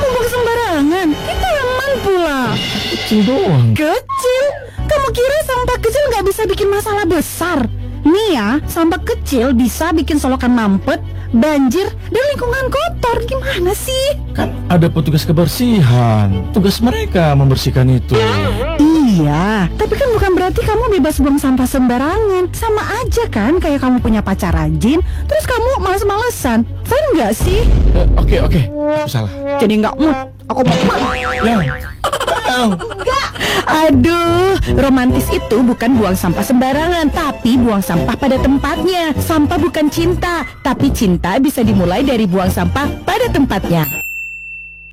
buang sembarangan. Kita aman pula. Kecil doang. Kecil? Kamu kira sampah kecil nggak bisa bikin masalah besar? Nih ya, sampah kecil bisa bikin solokan mampet, banjir, dan lingkungan kotor. Gimana sih? Kan ada petugas kebersihan. Tugas mereka membersihkan itu. Iya, tapi kan bukan berarti kamu bebas buang sampah sembarangan. Sama aja kan kayak kamu punya pacar rajin, terus kamu males-malesan. Fine nggak sih? Oke. Aku salah. Jadi nggak mood. Aku mau. Ya. Aduh, romantis itu bukan buang sampah sembarangan, tapi buang sampah pada tempatnya. Sampah bukan cinta, tapi cinta bisa dimulai dari buang sampah pada tempatnya.